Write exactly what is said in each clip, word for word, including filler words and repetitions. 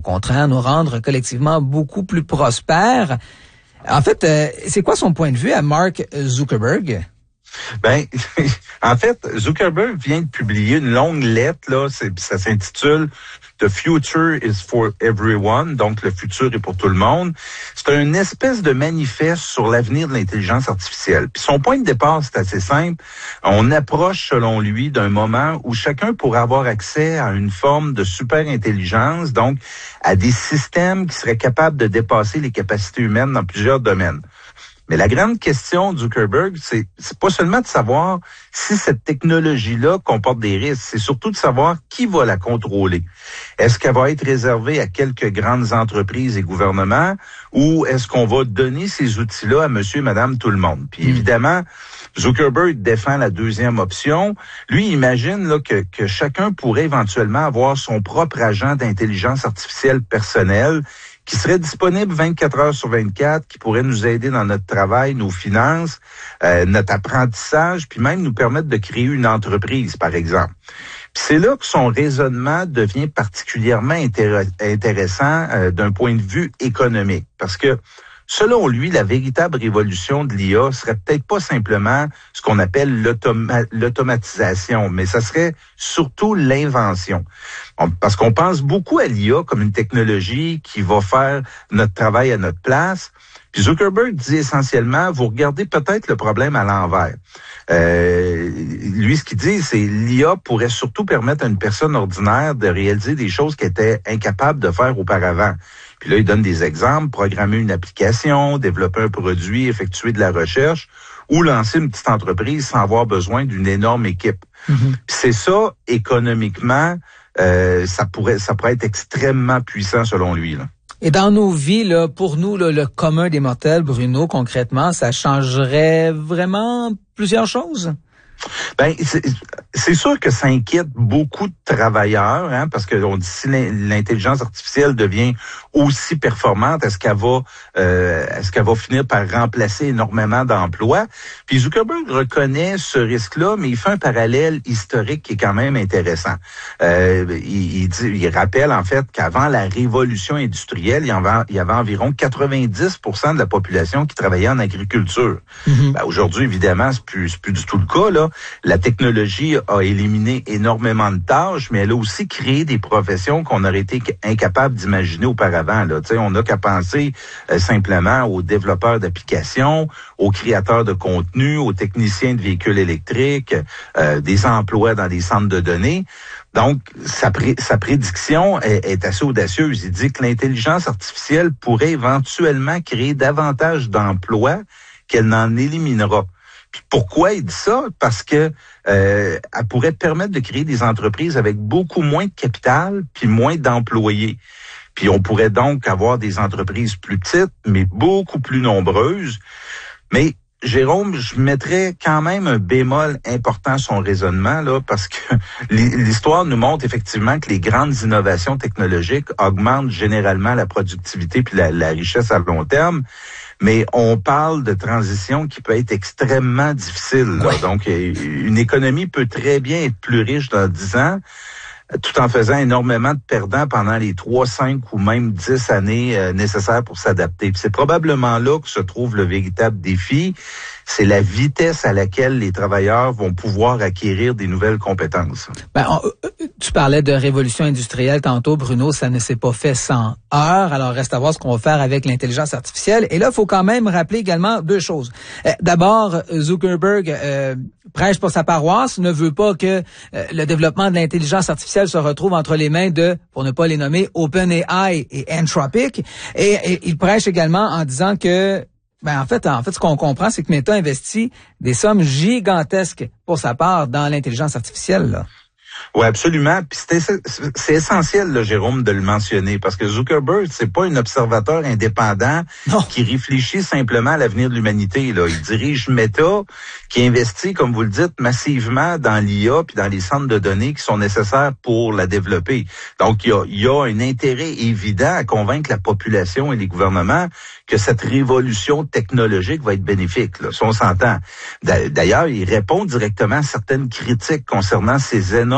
contraire, nous rendre collectivement beaucoup plus prospères. En fait, euh, c'est quoi son point de vue à Mark Zuckerberg? Ben, en fait, Zuckerberg vient de publier une longue lettre, là, c'est, ça s'intitule « The future is for everyone », donc le futur est pour tout le monde. C'est une espèce de manifeste sur l'avenir de l'intelligence artificielle. Puis son point de départ, c'est assez simple. On approche, selon lui, d'un moment où chacun pourra avoir accès à une forme de super intelligence, donc à des systèmes qui seraient capables de dépasser les capacités humaines dans plusieurs domaines. Mais la grande question de Zuckerberg, c'est, c'est pas seulement de savoir si cette technologie-là comporte des risques, c'est surtout de savoir qui va la contrôler. Est-ce qu'elle va être réservée à quelques grandes entreprises et gouvernements ou est-ce qu'on va donner ces outils-là à monsieur et madame tout le monde? Puis mmh. évidemment, Zuckerberg défend la deuxième option. Lui, il imagine là, que, que chacun pourrait éventuellement avoir son propre agent d'intelligence artificielle personnelle qui serait disponible vingt-quatre heures sur vingt-quatre, qui pourrait nous aider dans notre travail, nos finances, euh, notre apprentissage, puis même nous permettre de créer une entreprise, par exemple. Puis c'est là que son raisonnement devient particulièrement intér- intéressant euh, d'un point de vue économique, parce que selon lui, la véritable révolution de l'I A serait peut-être pas simplement ce qu'on appelle l'automa- l'automatisation, mais ça serait surtout l'invention. On, parce qu'on pense beaucoup à l'I A comme une technologie qui va faire notre travail à notre place. Puis Zuckerberg dit essentiellement, vous regardez peut-être le problème à l'envers. Euh, lui, ce qu'il dit, c'est l'I A pourrait surtout permettre à une personne ordinaire de réaliser des choses qu'elle était incapable de faire auparavant. Puis là, il donne des exemples, programmer une application, développer un produit, effectuer de la recherche ou lancer une petite entreprise sans avoir besoin d'une énorme équipe. Mm-hmm. Puis c'est ça, économiquement, euh, ça pourrait ça pourrait être extrêmement puissant selon lui, là. Et dans nos vies, là, pour nous, là, le commun des mortels, Bruno, concrètement, ça changerait vraiment plusieurs choses? Ben, c'est, c'est sûr que ça inquiète beaucoup de travailleurs, hein, parce que on dit si l'intelligence artificielle devient aussi performante, est-ce qu'elle va, euh, est-ce qu'elle va finir par remplacer énormément d'emplois? Puis Zuckerberg reconnaît ce risque-là, mais il fait un parallèle historique qui est quand même intéressant. Euh, il, il dit, il rappelle en fait qu'avant la révolution industrielle, il y avait, il y avait environ quatre-vingt-dix pour cent de la population qui travaillait en agriculture. Mm-hmm. Ben, aujourd'hui, évidemment, c'est plus, c'est plus du tout le cas, là. La technologie a éliminé énormément de tâches, mais elle a aussi créé des professions qu'on aurait été incapable d'imaginer auparavant. Là. Tu sais, on n'a qu'à penser euh, simplement aux développeurs d'applications, aux créateurs de contenu, aux techniciens de véhicules électriques, euh, des emplois dans des centres de données. Donc, sa, pré- sa prédiction est, est assez audacieuse. Il dit que l'intelligence artificielle pourrait éventuellement créer davantage d'emplois qu'elle n'en éliminera. Puis pourquoi il dit ça? Parce que euh, elle pourrait permettre de créer des entreprises avec beaucoup moins de capital puis moins d'employés. Puis on pourrait donc avoir des entreprises plus petites, mais beaucoup plus nombreuses. Mais Jérôme, je mettrais quand même un bémol important à son raisonnement, là, parce que l'histoire nous montre effectivement que les grandes innovations technologiques augmentent généralement la productivité puis la, la richesse à long terme. Mais on parle de transition qui peut être extrêmement difficile. Là. Ouais. Donc, une économie peut très bien être plus riche dans dix ans, tout en faisant énormément de perdants pendant les trois, cinq ou même dix années euh, nécessaires pour s'adapter. Puis c'est probablement là que se trouve le véritable défi. C'est la vitesse à laquelle les travailleurs vont pouvoir acquérir des nouvelles compétences. Ben, on, tu parlais de révolution industrielle tantôt, Bruno, ça ne s'est pas fait sans heures. Alors, reste à voir ce qu'on va faire avec l'intelligence artificielle. Et là, il faut quand même rappeler également deux choses. Euh, d'abord, Zuckerberg euh, prêche pour sa paroisse, ne veut pas que euh, le développement de l'intelligence artificielle se retrouve entre les mains de, pour ne pas les nommer, OpenAI et Anthropic. Et, et il prêche également en disant que Ben en fait, en fait, ce qu'on comprend, c'est que Meta investit des sommes gigantesques pour sa part dans l'intelligence artificielle, là. Oui, absolument. Puis c'est, c'est essentiel, là, Jérôme, de le mentionner, parce que Zuckerberg, c'est pas un observateur indépendant non. qui réfléchit simplement à l'avenir de l'humanité. Là, il dirige Meta, qui investit, comme vous le dites, massivement dans l'I A puis dans les centres de données qui sont nécessaires pour la développer. Donc, il y a, il y a un intérêt évident à convaincre la population et les gouvernements que cette révolution technologique va être bénéfique. Là, si on s'entend. D'ailleurs, il répond directement à certaines critiques concernant ces énormes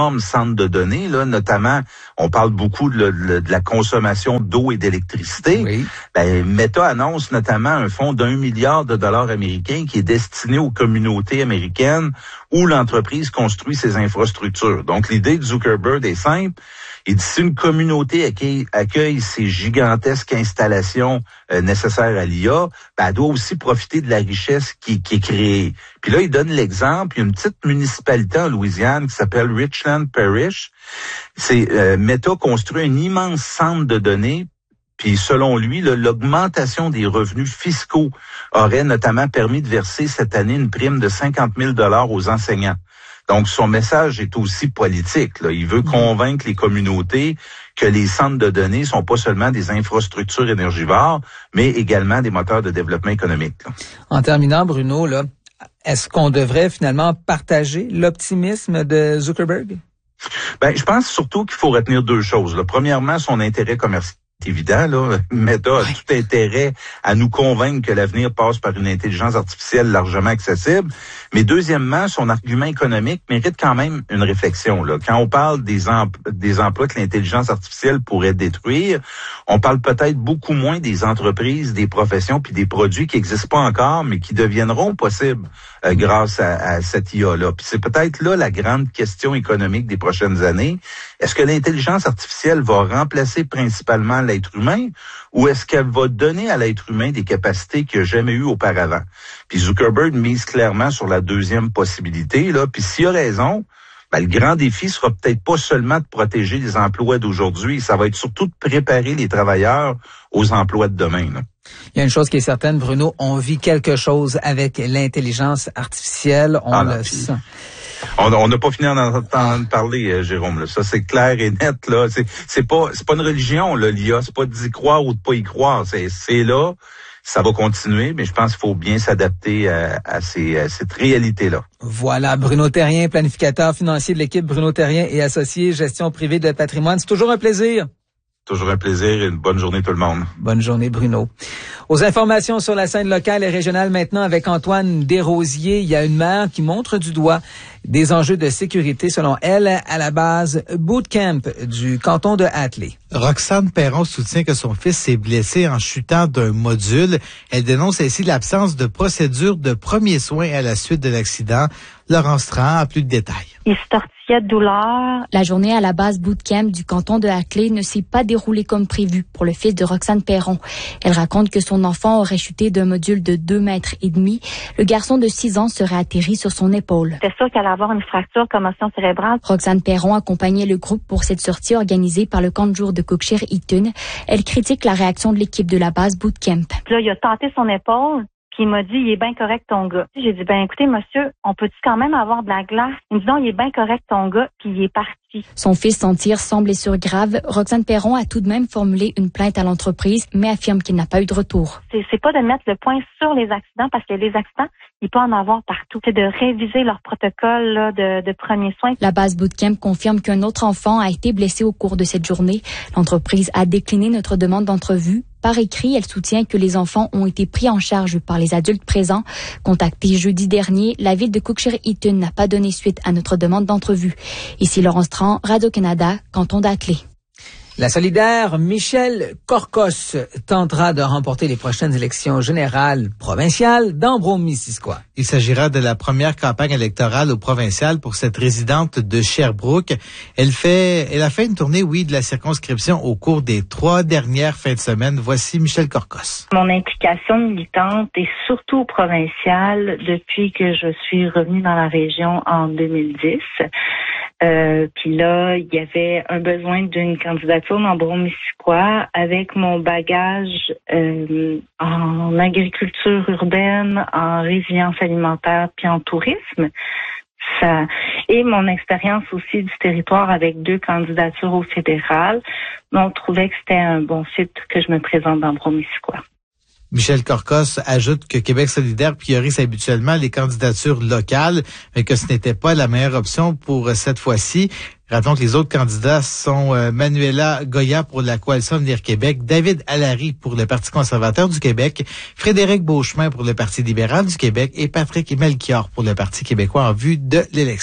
d'énormes centres de données, là, notamment, on parle beaucoup de, de, de la consommation d'eau et d'électricité. Oui. Ben, Meta annonce notamment un fonds d'un milliard de dollars américains qui est destiné aux communautés américaines où l'entreprise construit ses infrastructures. Donc, l'idée de Zuckerberg est simple. Et si une communauté accueille, accueille ces gigantesques installations euh, nécessaires à l'I A, ben, elle doit aussi profiter de la richesse qui, qui est créée. Puis là, il donne l'exemple, il y a une petite municipalité en Louisiane qui s'appelle Richland Parish. C'est euh, Meta construit un immense centre de données. Puis selon lui, là, l'augmentation des revenus fiscaux aurait notamment permis de verser cette année une prime de cinquante mille dollars aux enseignants. Donc, son message est aussi politique, là. Il veut convaincre les communautés que les centres de données sont pas seulement des infrastructures énergivores, mais également des moteurs de développement économique, là. En terminant, Bruno, là, est-ce qu'on devrait finalement partager l'optimisme de Zuckerberg? Ben, je pense surtout qu'il faut retenir deux choses, là. Premièrement, son intérêt commercial. C'est évident, là. Meta a oui. tout intérêt à nous convaincre que l'avenir passe par une intelligence artificielle largement accessible. Mais deuxièmement, son argument économique mérite quand même une réflexion, là. Quand on parle des, empl- des emplois que l'intelligence artificielle pourrait détruire, on parle peut-être beaucoup moins des entreprises, des professions puis des produits qui n'existent pas encore, mais qui deviendront possibles euh, grâce à, à cette I A-là. Puis c'est peut-être là la grande question économique des prochaines années. Est-ce que l'intelligence artificielle va remplacer principalement l'être humain ou est-ce qu'elle va donner à l'être humain des capacités qu'il n'a jamais eues auparavant? Puis Zuckerberg mise clairement sur la deuxième possibilité, là. Puis s'il a raison, ben, le grand défi sera peut-être pas seulement de protéger les emplois d'aujourd'hui, ça va être surtout de préparer les travailleurs aux emplois de demain, là. Il y a une chose qui est certaine, Bruno, on vit quelque chose avec l'intelligence artificielle, on ah, le non, sent. On n'a pas fini d'en entendre parler, euh, Jérôme. Là. Ça, c'est clair et net. Là, c'est, c'est pas, c'est pas une religion, là, l'I A. C'est pas d'y croire ou de pas y croire. C'est, c'est là. Ça va continuer, mais je pense qu'il faut bien s'adapter à, à, ces, à cette réalité-là. Voilà, Bruno Terrien, planificateur financier de l'équipe Bruno Terrien et associé gestion privée de patrimoine. C'est toujours un plaisir. Toujours un plaisir et une bonne journée tout le monde. Bonne journée, Bruno. Aux informations sur la scène locale et régionale maintenant avec Antoine Desrosiers. Il y a une mère qui montre du doigt des enjeux de sécurité, selon elle, à la base Bootcamp du canton de Hatley. Roxane Perron soutient que son fils s'est blessé en chutant d'un module. Elle dénonce ainsi l'absence de procédure de premiers soins à la suite de l'accident. Laurence Tran a plus de détails. Il se tortillait de douleur. La journée à la base Bootcamp du canton de Hatley ne s'est pas déroulée comme prévu pour le fils de Roxane Perron. Elle raconte que son enfant aurait chuté d'un module de deux mètres et demi. Le garçon de six ans serait atterri sur son épaule. C'était sûr qu'elle allait avoir une fracture, commotion cérébrale. Roxane Perron accompagnait le groupe pour cette sortie organisée par le camp de jour de Cookshire-Eaton. Elle critique la réaction de l'équipe de la base Bootcamp. Puis là, il a tenté son épaule. Puis il m'a dit, il est bien correct ton gars. J'ai dit, ben écoutez, monsieur, on peut-tu quand même avoir de la glace? Il me dit, non, il est bien correct ton gars, puis il est parti. Son fils s'en tire sans blessure grave. Roxane Perron a tout de même formulé une plainte à l'entreprise, mais affirme qu'il n'a pas eu de retour. C'est, c'est pas de mettre le point sur les accidents, parce que les accidents, il peut en avoir partout. C'est de réviser leur protocole là, de, de premiers soins. La base Bootcamp confirme qu'un autre enfant a été blessé au cours de cette journée. L'entreprise a décliné notre demande d'entrevue. Par écrit, elle soutient que les enfants ont été pris en charge par les adultes présents. Contactée jeudi dernier, la ville de Cookshire-Eaton n'a pas donné suite à notre demande d'entrevue. Ici Laurence Tran, Radio-Canada, canton d'Hatley. La solidaire Michelle Corcos tentera de remporter les prochaines élections générales provinciales d'Ambro-Missisquoi. Il s'agira de la première campagne électorale au provincial pour cette résidente de Sherbrooke. Elle fait, elle a fait une tournée, oui, de la circonscription au cours des trois dernières fins de semaine. Voici Michelle Corcos. Mon implication militante est surtout provinciale depuis que je suis revenue dans la région en deux mille dix. Euh, puis là, il y avait un besoin d'une candidature dans Ambro-Missisquoi avec mon bagage euh, en agriculture urbaine, en résilience alimentaire, puis en tourisme. Ça, et mon expérience aussi du territoire avec deux candidatures au fédéral. On trouvait que c'était un bon site que je me présente dans Ambro-Missisquoi. Michelle Corcos ajoute que Québec solidaire priorise habituellement les candidatures locales, mais que ce n'était pas la meilleure option pour cette fois-ci. Rappelons que les autres candidats sont euh, Manuela Goya pour la Coalition Avenir Québec, David Allary pour le Parti conservateur du Québec, Frédéric Beauchemin pour le Parti libéral du Québec et Patrick Melchior pour le Parti québécois en vue de l'élection.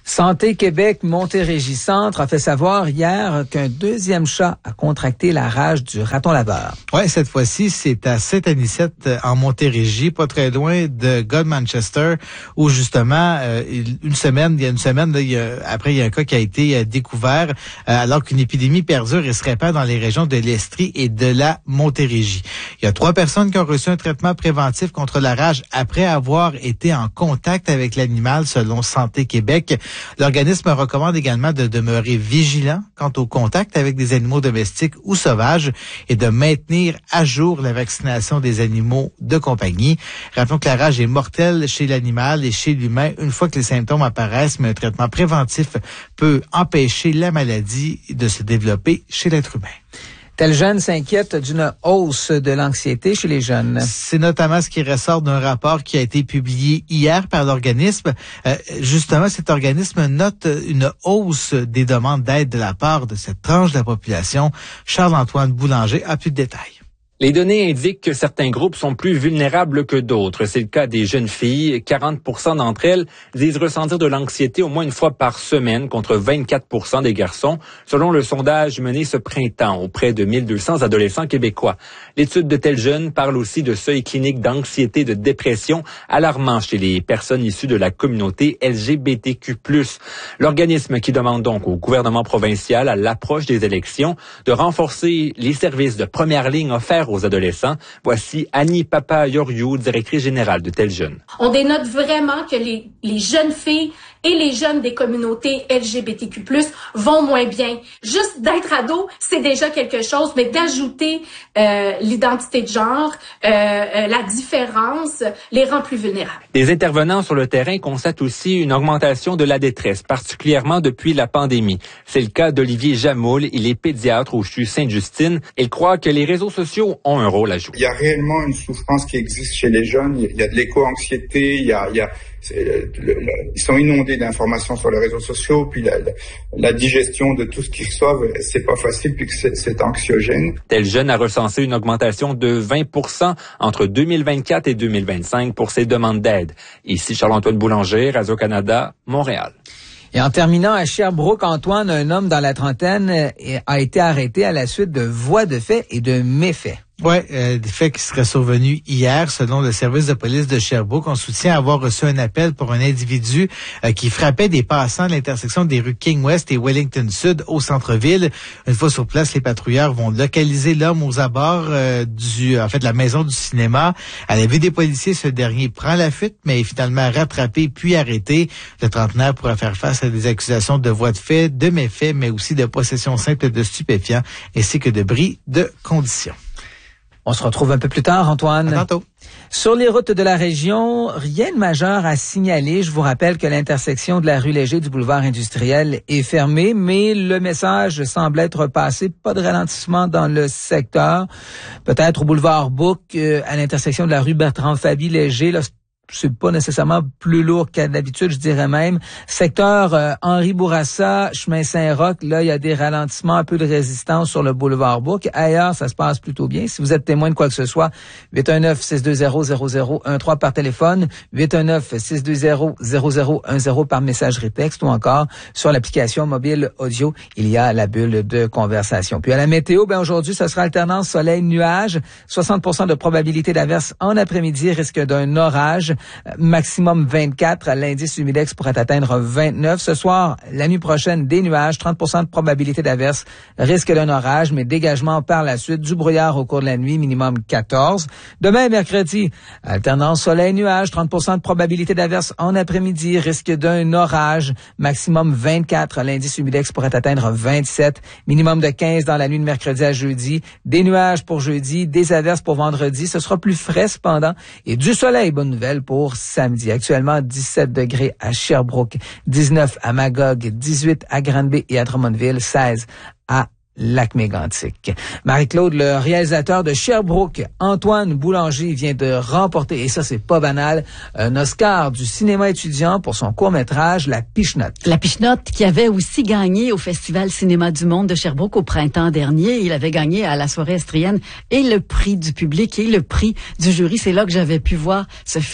Santé Québec Montérégie Centre a fait savoir hier qu'un deuxième chat a contracté la rage du raton laveur. Ouais, cette fois-ci, c'est à Saint-Anicette en Montérégie, pas très loin de God-Manchester, où justement, euh, une semaine, il y a une semaine, là, il y a, après, il y a un cas qui a été euh, découvert, euh, alors qu'une épidémie perdure et se répand dans les régions de l'Estrie et de la Montérégie. Il y a trois personnes qui ont reçu un traitement préventif contre la rage après avoir été en contact avec l'animal, selon Santé Québec. L'organisme recommande également de demeurer vigilant quant au contact avec des animaux domestiques ou sauvages et de maintenir à jour la vaccination des animaux de compagnie. Rappelons que la rage est mortelle chez l'animal et chez l'humain une fois que les symptômes apparaissent, mais un traitement préventif peut empêcher la maladie de se développer chez l'être humain. Teljeune s'inquiète d'une hausse de l'anxiété chez les jeunes. C'est notamment ce qui ressort d'un rapport qui a été publié hier par l'organisme. Euh, justement, cet organisme note une hausse des demandes d'aide de la part de cette tranche de la population. Charles-Antoine Boulanger a plus de détails. Les données indiquent que certains groupes sont plus vulnérables que d'autres. C'est le cas des jeunes filles. quarante pour cent d'entre elles disent ressentir de l'anxiété au moins une fois par semaine contre vingt-quatre pour cent des garçons, selon le sondage mené ce printemps auprès de mille deux cents adolescents québécois. L'étude de Teljeune parle aussi de seuils cliniques d'anxiété et de dépression alarmants chez les personnes issues de la communauté L G B T Q plus. L'organisme qui demande donc au gouvernement provincial, à l'approche des élections, de renforcer les services de première ligne offerts aux adolescents. Voici Annie Papa-Yoriou, directrice générale de Teljeune. On dénote vraiment que les, les jeunes filles et les jeunes des communautés L G B T Q plus, vont moins bien. Juste d'être ado, c'est déjà quelque chose, mais d'ajouter euh, l'identité de genre, euh, euh, la différence, les rend plus vulnérables. Des intervenants sur le terrain constatent aussi une augmentation de la détresse, particulièrement depuis la pandémie. C'est le cas d'Olivier Jamoul, il est pédiatre au C H U Sainte-Justine. Il croit que les réseaux sociaux ont un rôle à jouer. Il y a réellement une souffrance qui existe chez les jeunes. Il y a de l'éco-anxiété, il y a... Il y a Le, le, le, ils sont inondés d'informations sur les réseaux sociaux, puis la, la, la digestion de tout ce qu'ils reçoivent, c'est pas facile, puis que c'est, c'est anxiogène. Teljeune a recensé une augmentation de vingt pour cent entre deux mille vingt-quatre et deux mille vingt-cinq pour ses demandes d'aide. Ici Charles-Antoine Boulanger, Radio-Canada, Montréal. Et en terminant à Sherbrooke, Antoine, un homme dans la trentaine a été arrêté à la suite de voies de fait et de méfaits. Oui, euh, des faits qui seraient survenus hier, selon le service de police de Sherbrooke. On soutient avoir reçu un appel pour un individu euh, qui frappait des passants à l'intersection des rues King West et Wellington Sud au centre-ville. Une fois sur place, les patrouilleurs vont localiser l'homme aux abords euh, du, en fait, de la maison du cinéma. À la vue des policiers, ce dernier prend la fuite, mais est finalement rattrapé puis arrêté. Le trentenaire pourra faire face à des accusations de voies de fait, de méfaits, mais aussi de possession simple de stupéfiants, ainsi que de bris de conditions. On se retrouve un peu plus tard, Antoine. À tantôt. Sur les routes de la région, rien de majeur à signaler. Je vous rappelle que l'intersection de la rue Léger du boulevard industriel est fermée, mais le message semble être passé. Pas de ralentissement dans le secteur. Peut-être au boulevard Bouc, euh, à l'intersection de la rue Bertrand-Faby-Léger, là, c'est pas nécessairement plus lourd qu'à d'habitude, je dirais même. Secteur euh, Henri Bourassa, chemin Saint-Roch, là, il y a des ralentissements, un peu de résistance sur le boulevard Bouc. Ailleurs, ça se passe plutôt bien. Si vous êtes témoin de quoi que ce soit, huit un neuf, six deux zéro, zéro zéro un trois par téléphone, huit un neuf, six deux zéro, zéro zéro un zéro par messagerie texte ou encore sur l'application mobile audio, il y a la bulle de conversation. Puis à la météo, ben aujourd'hui, ça sera alternance soleil-nuage, soixante pour cent de probabilité d'averse en après-midi, risque d'un orage. Maximum vingt-quatre, l'indice humidex pourrait atteindre vingt-neuf. Ce soir, la nuit prochaine, des nuages, trente pour cent de probabilité d'averse, risque d'un orage, mais dégagement par la suite, du brouillard au cours de la nuit, minimum quatorze. Demain, mercredi, alternance soleil-nuage, trente pour cent de probabilité d'averse en après-midi, risque d'un orage, maximum vingt-quatre, l'indice humidex pourrait atteindre vingt-sept, minimum de quinze dans la nuit de mercredi à jeudi, des nuages pour jeudi, des averses pour vendredi, ce sera plus frais cependant, et du soleil, bonne nouvelle, pour samedi. Actuellement, dix-sept degrés à Sherbrooke, dix-neuf à Magog, dix-huit à Granby et à Drummondville, seize à Lac-Mégantic. Marie-Claude, le réalisateur de Sherbrooke, Antoine Boulanger, vient de remporter, et ça c'est pas banal, un Oscar du cinéma étudiant pour son court-métrage La Pichenotte. La Pichenotte qui avait aussi gagné au Festival Cinéma du Monde de Sherbrooke au printemps dernier. Il avait gagné à la soirée estrienne et le prix du public et le prix du jury. C'est là que j'avais pu voir ce film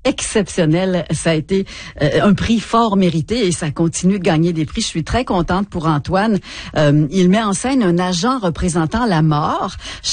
exceptionnel. Ça a été euh, un prix fort mérité et ça continue de gagner des prix. Je suis très contente pour Antoine. Euh, il met en scène un agent représentant la mort.